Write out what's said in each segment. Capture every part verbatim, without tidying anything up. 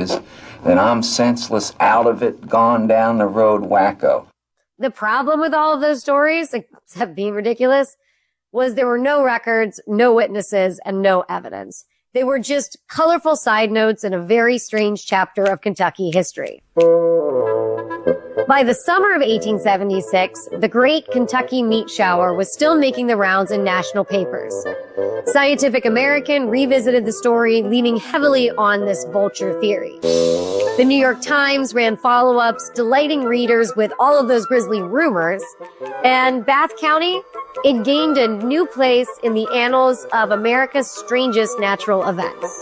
is, then I'm senseless, out of it, gone down the road wacko. The problem with all of those stories, except being ridiculous, was there were no records, no witnesses, and no evidence. They were just colorful side notes in a very strange chapter of Kentucky history. By the summer of eighteen seventy-six, the Great Kentucky Meat Shower was still making the rounds in national papers. Scientific American revisited the story, leaning heavily on this vulture theory. The New York Times ran follow-ups, delighting readers with all of those grisly rumors. And Bath County, it gained a new place in the annals of America's strangest natural events.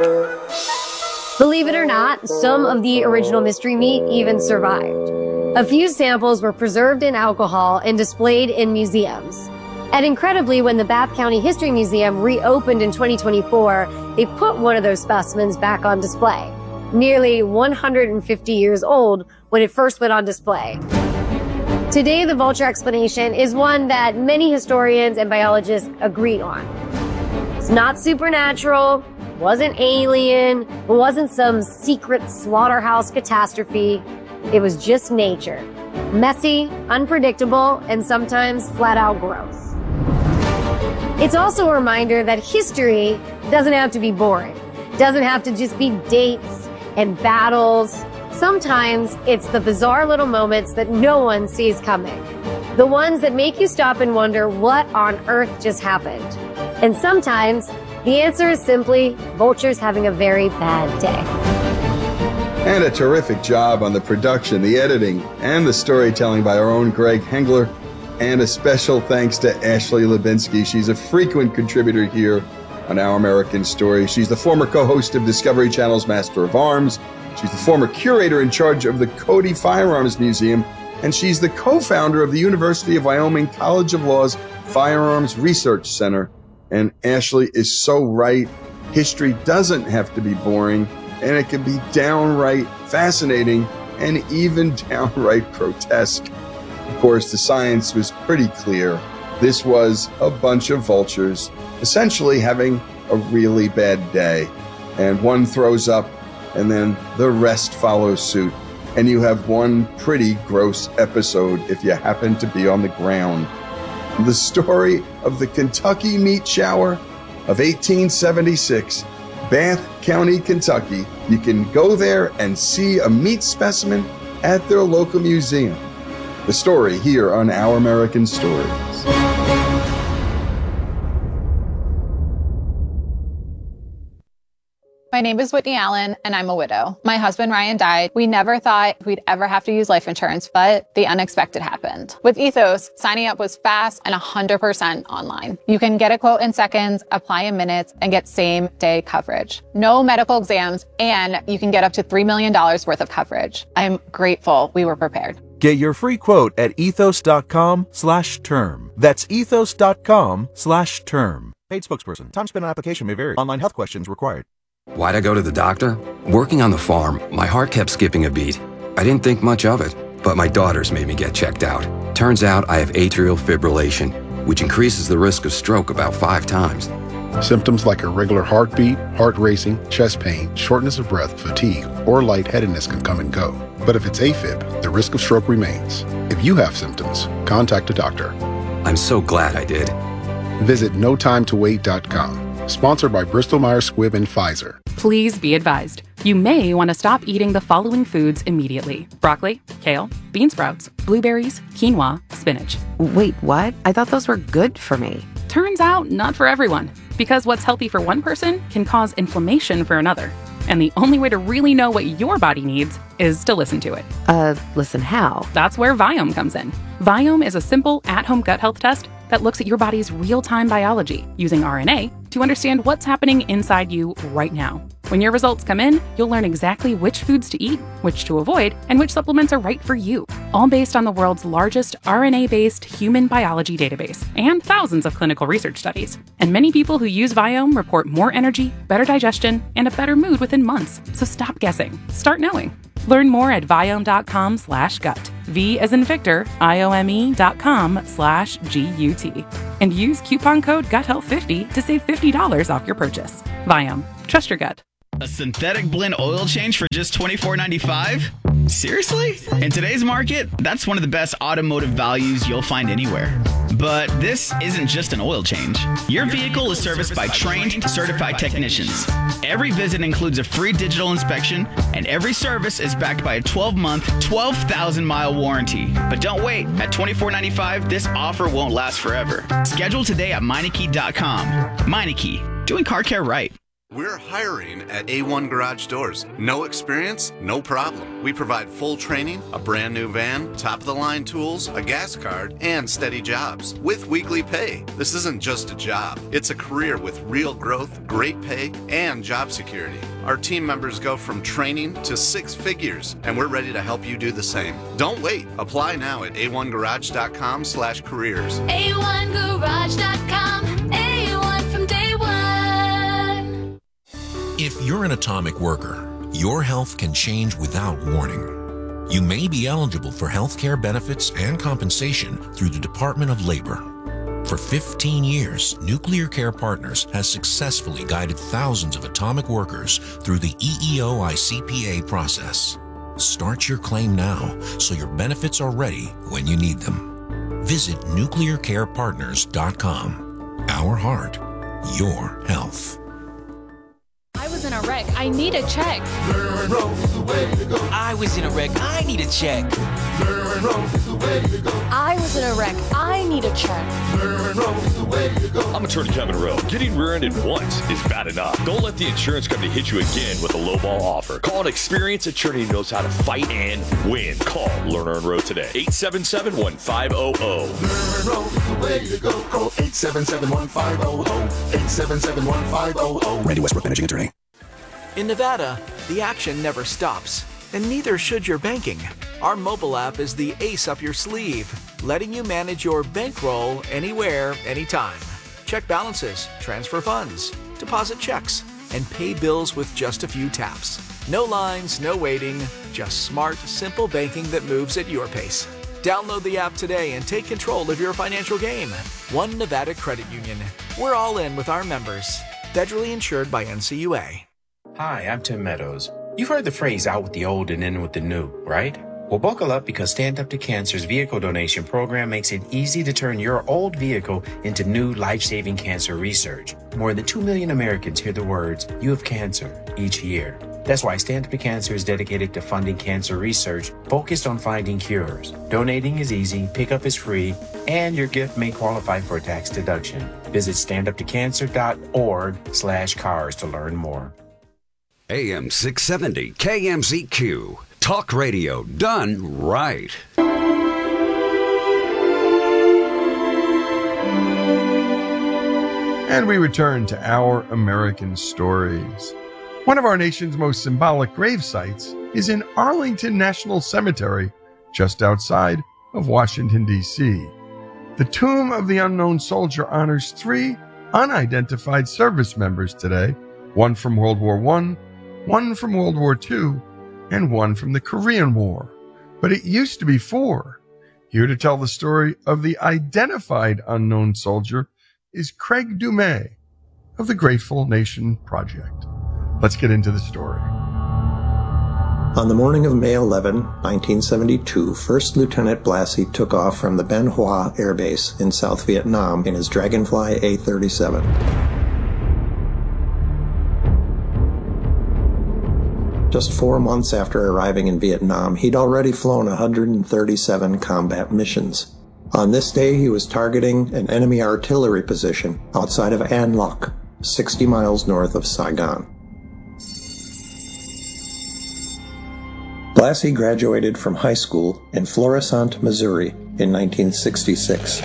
Believe it or not, some of the original mystery meat even survived. A few samples were preserved in alcohol and displayed in museums. And incredibly, when the Bath County History Museum reopened in twenty twenty-four, they put one of those specimens back on display. Nearly one hundred fifty years old when it first went on display. Today, the vulture explanation is one that many historians and biologists agree on. It's not supernatural, wasn't alien, it wasn't some secret slaughterhouse catastrophe. It was just nature. Messy, unpredictable, and sometimes flat out gross. It's also a reminder that history doesn't have to be boring. It doesn't have to just be dates and battles. Sometimes it's the bizarre little moments that no one sees coming. The ones that make you stop and wonder what on earth just happened. And sometimes the answer is simply vultures having a very bad day. And a terrific job on the production, the editing, and the storytelling by our own Greg Hengler. And a special thanks to Ashley Lubinsky. She's a frequent contributor here on Our American Story. She's the former co-host of Discovery Channel's Master of Arms. She's the former curator in charge of the Cody Firearms Museum. And she's the co-founder of the University of Wyoming College of Law's Firearms Research Center. And Ashley is so right. History doesn't have to be boring, and it can be downright fascinating and even downright grotesque. Of course, the science was pretty clear. This was a bunch of vultures essentially having a really bad day. And one throws up, and then the rest follows suit. And you have one pretty gross episode if you happen to be on the ground. The story of the Kentucky Meat Shower of eighteen seventy-six, Bath County, Kentucky. You can go there and see a meat specimen at their local museum. The story here on Our American Stories. My name is Whitney Allen, and I'm a widow. My husband, Ryan, died. We never thought we'd ever have to use life insurance, but the unexpected happened. With Ethos, signing up was fast and one hundred percent online. You can get a quote in seconds, apply in minutes, and get same-day coverage. No medical exams, and you can get up to three million dollars worth of coverage. I'm grateful we were prepared. Get your free quote at ethos.com slash term. That's ethos.com slash term. Paid spokesperson. Time spent on application may vary. Online health questions required. Why'd I go to the doctor? Working on the farm, my heart kept skipping a beat. I didn't think much of it, but my daughters made me get checked out. Turns out I have atrial fibrillation, which increases the risk of stroke about five times. Symptoms like irregular heartbeat, heart racing, chest pain, shortness of breath, fatigue, or lightheadedness can come and go. But if it's AFib, the risk of stroke remains. If you have symptoms, contact a doctor. I'm so glad I did. Visit no time to wait dot com. Sponsored by Bristol Myers Squibb and Pfizer. Please be advised. You may want to stop eating the following foods immediately. Broccoli, kale, bean sprouts, blueberries, quinoa, spinach. Wait, what? I thought those were good for me. Turns out, not for everyone. Because what's healthy for one person can cause inflammation for another. And the only way to really know what your body needs is to listen to it. Uh, listen how? That's where Viome comes in. Viome is a simple, at-home gut health test that looks at your body's real-time biology using R N A to understand what's happening inside you right now. When your results come in, you'll learn exactly which foods to eat, which to avoid, and which supplements are right for you, all based on the world's largest R N A-based human biology database and thousands of clinical research studies. And many people who use Viome report more energy, better digestion, and a better mood within months. So stop guessing. Start knowing. Learn more at viome.com slash gut. V as in Victor, I-O-M-E dot com slash G-U-T. And use coupon code gut health fifty to save fifty dollars off your purchase. Viome. Trust your gut. A synthetic blend oil change for just twenty-four ninety-five? Seriously? In today's market, that's one of the best automotive values you'll find anywhere. But this isn't just an oil change. Your vehicle is serviced by trained, certified technicians. Every visit includes a free digital inspection, and every service is backed by a twelve-month, twelve thousand mile warranty. But don't wait. At twenty-four ninety-five, this offer won't last forever. Schedule today at Meineke dot com. Meineke, doing car care right. We're hiring at A one Garage Doors. No experience? No problem. We provide full training, a brand new van, top-of-the-line tools, a gas card, and steady jobs with weekly pay. This isn't just a job. It's a career with real growth, great pay, and job security. Our team members go from training to six figures, and we're ready to help you do the same. Don't wait. Apply now at A one garage dot com slash careers. A one garage dot com. A one from day one. If you're an atomic worker, your health can change without warning. You may be eligible for health care benefits and compensation through the Department of Labor. For fifteen years, Nuclear Care Partners has successfully guided thousands of atomic workers through the E E O I C P A process. Start your claim now so your benefits are ready when you need them. Visit nuclear care partners dot com. Our heart, your health. I was in a wreck. I need a check. I was in a wreck. I need a check. I was in a wreck. I need a check. I'm attorney Kevin Rowe. Getting rear-ended once is bad enough. Don't let the insurance company hit you again with a lowball offer. Call an experienced attorney who knows how to fight and win. Call Lerner and Rowe today. eight seven seven, one five zero zero. Lerner and Rowe is the way to go. Call eight seven seven, one five zero zero. eight seven seven, one five zero zero. Randy Westbrook, managing attorney. In Nevada, the action never stops, and neither should your banking. Our mobile app is the ace up your sleeve, letting you manage your bankroll anywhere, anytime. Check balances, transfer funds, deposit checks, and pay bills with just a few taps. No lines, no waiting, just smart, simple banking that moves at your pace. Download the app today and take control of your financial game. One Nevada Credit Union. We're all in with our members. Federally insured by N C U A. Hi, I'm Tim Meadows. You've heard the phrase out with the old and in with the new, right? Well, buckle up because Stand Up to Cancer's vehicle donation program makes it easy to turn your old vehicle into new life-saving cancer research. More than two million Americans hear the words, "You have cancer," each year. That's why Stand Up to Cancer is dedicated to funding cancer research focused on finding cures. Donating is easy, pickup is free, and your gift may qualify for a tax deduction. Visit standuptocancer.org slash cars to learn more. A M six seventy K M Z Q. Talk radio done right. And we return to Our American Stories. One of our nation's most symbolic grave sites is in Arlington National Cemetery, just outside of Washington, D C The Tomb of the Unknown Soldier honors three unidentified service members today, one from World War One, one from World War Two, and one from the Korean War. But it used to be four. Here to tell the story of the identified unknown soldier is Craig Dumais of the Grateful Nation Project. Let's get into the story. On the morning of May eleventh, nineteen seventy-two, First Lieutenant Blassie took off from the Ben Hoa Air Base in South Vietnam in his Dragonfly A thirty-seven. Just four months after arriving in Vietnam, he'd already flown one hundred thirty-seven combat missions. On this day, he was targeting an enemy artillery position outside of An Loc, sixty miles north of Saigon. Blassie graduated from high school in Florissant, Missouri in nineteen sixty-six.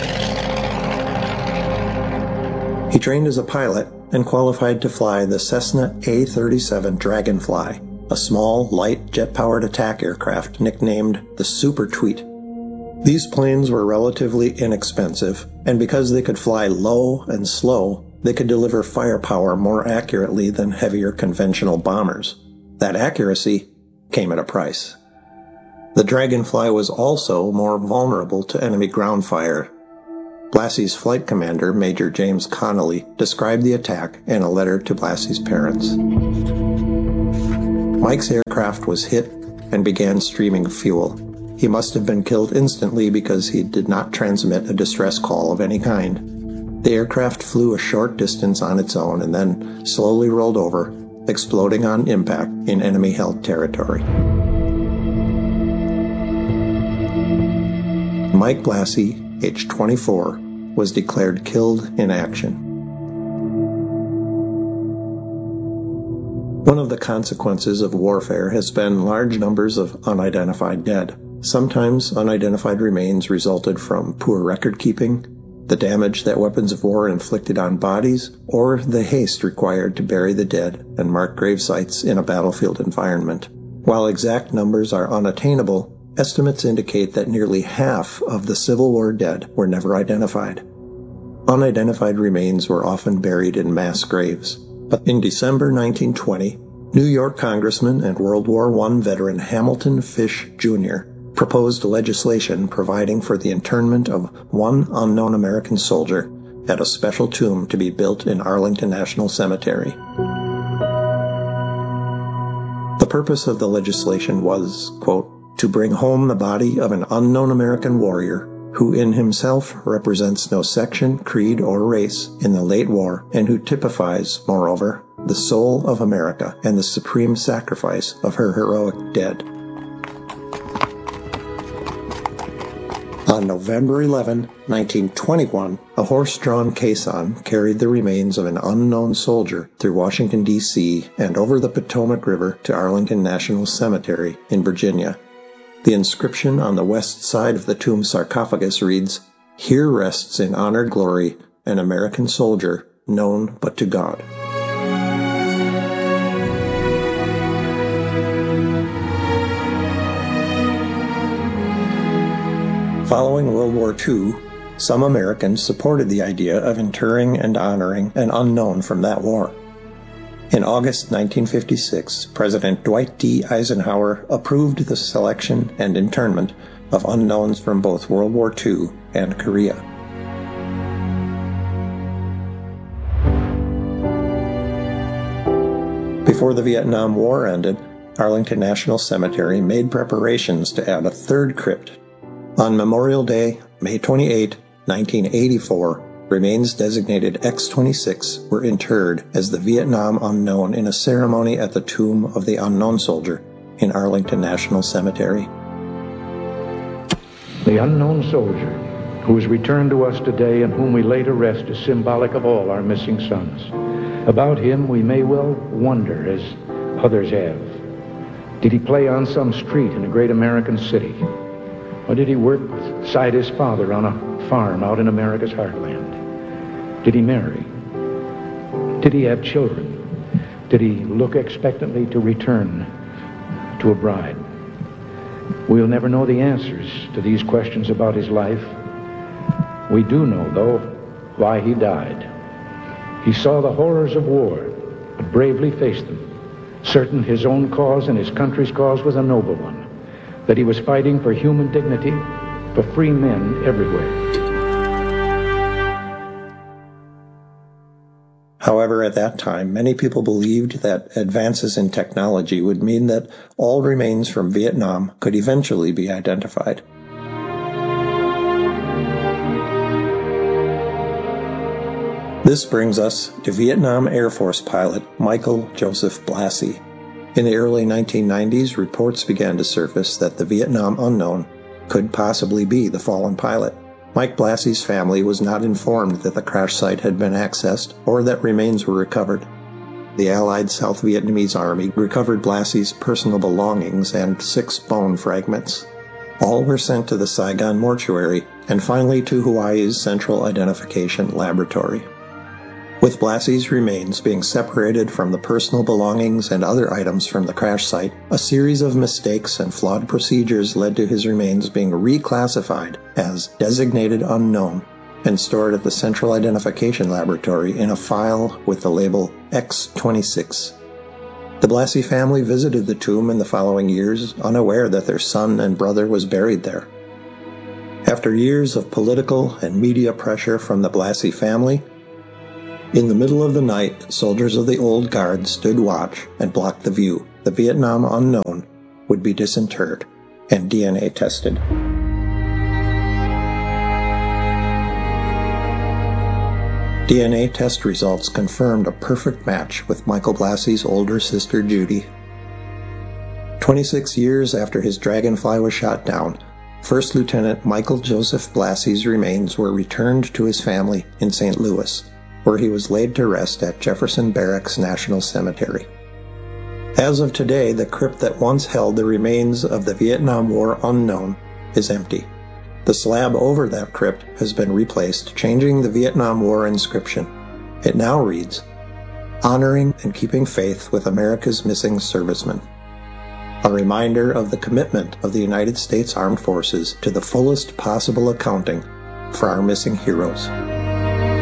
He trained as a pilot and qualified to fly the Cessna A thirty-seven Dragonfly, a small, light, jet-powered attack aircraft nicknamed the Super Tweet. These planes were relatively inexpensive, and because they could fly low and slow, they could deliver firepower more accurately than heavier conventional bombers. That accuracy came at a price. The Dragonfly was also more vulnerable to enemy ground fire. Blassie's flight commander, Major James Connolly, described the attack in a letter to Blassie's parents. Mike's aircraft was hit and began streaming fuel. He must have been killed instantly because he did not transmit a distress call of any kind. The aircraft flew a short distance on its own and then slowly rolled over, exploding on impact in enemy-held territory. Mike Blassie, age twenty-four, was declared killed in action. One of the consequences of warfare has been large numbers of unidentified dead. Sometimes unidentified remains resulted from poor record keeping, the damage that weapons of war inflicted on bodies, or the haste required to bury the dead and mark grave sites in a battlefield environment. While exact numbers are unattainable, estimates indicate that nearly half of the Civil War dead were never identified. Unidentified remains were often buried in mass graves. But in December nineteen twenty, New York Congressman and World War One veteran Hamilton Fish Junior proposed legislation providing for the internment of one unknown American soldier at a special tomb to be built in Arlington National Cemetery. The purpose of the legislation was, quote, to bring home the body of an unknown American warrior who in himself represents no section, creed, or race in the late war, and who typifies, moreover, the soul of America and the supreme sacrifice of her heroic dead. On November eleventh, nineteen twenty-one, a horse-drawn caisson carried the remains of an unknown soldier through Washington, D C and over the Potomac River to Arlington National Cemetery in Virginia. The inscription on the west side of the tomb sarcophagus reads, "Here rests in honored glory an American soldier known but to God." Following World War Two, some Americans supported the idea of interring and honoring an unknown from that war. In August nineteen fifty-six, President Dwight D. Eisenhower approved the selection and internment of unknowns from both World War Two and Korea. Before the Vietnam War ended, Arlington National Cemetery made preparations to add a third crypt. On Memorial Day, May twenty-eighth, nineteen eighty-four, remains designated X twenty-six were interred as the Vietnam unknown in a ceremony at the tomb of the unknown soldier in Arlington National Cemetery. The unknown soldier who is returned to us today and whom we lay to rest is symbolic of all our missing sons. About him we may well wonder, as others have. Did he play on some street in a great American city? Or did he work beside his father on a farm out in America's heartland? Did he marry? Did he have children? Did he look expectantly to return to a bride? We'll never know the answers to these questions about his life. We do know, though, why he died. He saw the horrors of war, but bravely faced them, certain his own cause and his country's cause was a noble one, that he was fighting for human dignity, for free men everywhere. However, at that time, many people believed that advances in technology would mean that all remains from Vietnam could eventually be identified. This brings us to Vietnam Air Force pilot Michael Joseph Blassie. In the early nineteen nineties, reports began to surface that the Vietnam unknown could possibly be the fallen pilot. Mike Blassie's family was not informed that the crash site had been accessed or that remains were recovered. The Allied South Vietnamese Army recovered Blassie's personal belongings and six bone fragments. All were sent to the Saigon mortuary and finally to Hawaii's Central Identification Laboratory. With Blassie's remains being separated from the personal belongings and other items from the crash site, a series of mistakes and flawed procedures led to his remains being reclassified as designated unknown and stored at the Central Identification Laboratory in a file with the label X twenty-six. The Blassie family visited the tomb in the following years, unaware that their son and brother was buried there. After years of political and media pressure from the Blassie family, in the middle of the night, soldiers of the Old Guard stood watch and blocked the view, the Vietnam unknown would be disinterred and D N A tested. D N A test results confirmed a perfect match with Michael Blassie's older sister Judy. twenty-six years after his Dragonfly was shot down, First Lieutenant Michael Joseph Blassie's remains were returned to his family in Saint Louis, where he was laid to rest at Jefferson Barracks National Cemetery. As of today, the crypt that once held the remains of the Vietnam War unknown is empty. The slab over that crypt has been replaced, changing the Vietnam War inscription. It now reads, "Honoring and keeping faith with America's missing servicemen." A reminder of the commitment of the United States Armed Forces to the fullest possible accounting for our missing heroes.